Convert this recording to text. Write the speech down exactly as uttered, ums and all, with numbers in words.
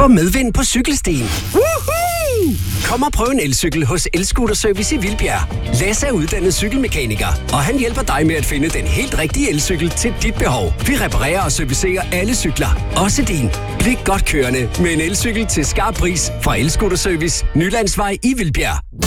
Få medvind på cykelstien. Woohoo! Kom og prøv en elcykel hos Elscooter Service i Vildbjerg. Lasse er uddannet cykelmekaniker, og han hjælper dig med at finde den helt rigtige elcykel til dit behov. Vi reparerer og servicerer alle cykler, også din. Bliv godt kørende med en elcykel til skarp pris fra Elscooter Service, Nylandsvej i Vildbjerg.